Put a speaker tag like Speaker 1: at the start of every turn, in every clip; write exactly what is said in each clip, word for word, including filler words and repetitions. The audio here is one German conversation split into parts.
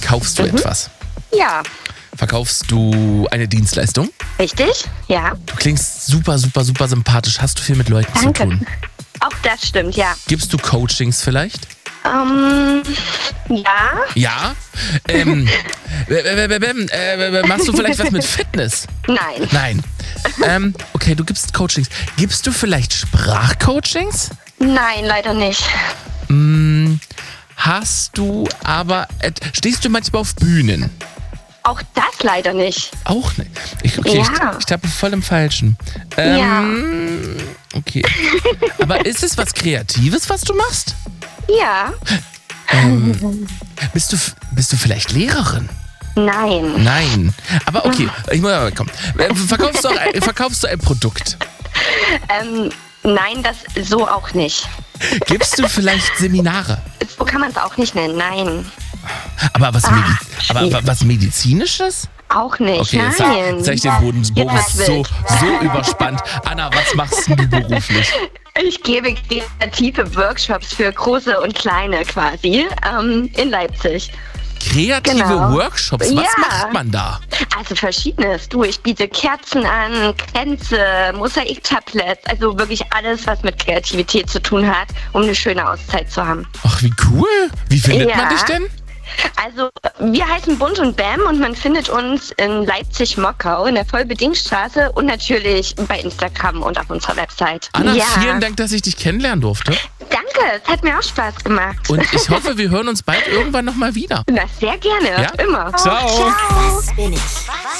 Speaker 1: Verkaufst du
Speaker 2: Mhm.
Speaker 1: etwas?
Speaker 2: Ja.
Speaker 1: Verkaufst du eine Dienstleistung?
Speaker 2: Richtig? Ja.
Speaker 1: Du klingst super, super, super sympathisch. Hast du viel mit Leuten
Speaker 2: Danke.
Speaker 1: zu tun?
Speaker 2: Auch das stimmt, ja.
Speaker 1: Gibst du Coachings vielleicht?
Speaker 2: Ähm, ja.
Speaker 1: Ja? Ähm, äh, äh, äh, äh, machst du vielleicht was mit Fitness?
Speaker 2: Nein.
Speaker 1: Nein. Ähm, okay, du gibst Coachings. Gibst du vielleicht Sprachcoachings?
Speaker 2: Nein, leider nicht.
Speaker 1: Hm, hast du aber... Äh, stehst du manchmal auf Bühnen?
Speaker 2: Auch das leider nicht.
Speaker 1: Auch nicht. Ich, okay,
Speaker 2: Ja.
Speaker 1: ich, ich tappe voll im Falschen. Ähm, okay. Aber ist es was Kreatives, was du machst?
Speaker 2: Ja.
Speaker 1: Ähm, bist, du, f- bist du vielleicht Lehrerin?
Speaker 2: Nein.
Speaker 1: Nein. Aber okay, ich muss aber kommen. Äh, Verkaufst du, auch ein, verkaufst du ein Produkt?
Speaker 2: Ähm, nein, das so auch nicht.
Speaker 1: Gibst du vielleicht Seminare?
Speaker 2: So kann man es auch nicht nennen. Nein.
Speaker 1: Aber was,
Speaker 2: Ah,
Speaker 1: Medi aber,
Speaker 2: schwierig.
Speaker 1: aber was Medizinisches?
Speaker 2: Auch nicht.
Speaker 1: Okay, jetzt
Speaker 2: Nein.
Speaker 1: zeig, zeig ich den Boden. Das Boden
Speaker 2: Jetzt
Speaker 1: ist so,
Speaker 2: wild.
Speaker 1: so überspannt. Anna, was machst denn du beruflich?
Speaker 2: Ich gebe kreative Workshops für große und kleine quasi ähm, in Leipzig.
Speaker 1: Kreative
Speaker 2: Genau.
Speaker 1: Workshops, was
Speaker 2: Ja.
Speaker 1: macht man da?
Speaker 2: Also verschiedenes. Du, ich biete Kerzen an, Kränze, Mosaiktabletts, also wirklich alles, was mit Kreativität zu tun hat, um eine schöne Auszeit zu haben.
Speaker 1: Ach, wie cool. Wie findet
Speaker 2: Ja.
Speaker 1: man dich denn?
Speaker 2: Also wir heißen Bunt und Bam und man findet uns in Leipzig-Mockau in der Vollbedingstraße und natürlich bei Instagram und auf unserer Website.
Speaker 1: Anna,
Speaker 2: ja.
Speaker 1: vielen Dank, dass ich dich kennenlernen durfte.
Speaker 2: Danke, es hat mir auch Spaß gemacht.
Speaker 1: Und ich hoffe, wir hören uns bald irgendwann nochmal wieder.
Speaker 2: Na, sehr gerne,
Speaker 1: Ja?
Speaker 2: immer.
Speaker 1: Ciao.
Speaker 3: Was bin ich?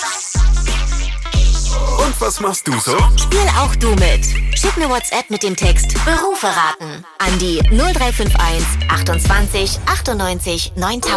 Speaker 4: Und was machst du so?
Speaker 3: Spiel auch du mit. Schick mir WhatsApp mit dem Text Berufe raten an die null drei fünf eins achtundzwanzig achtundneunzig neuntausend.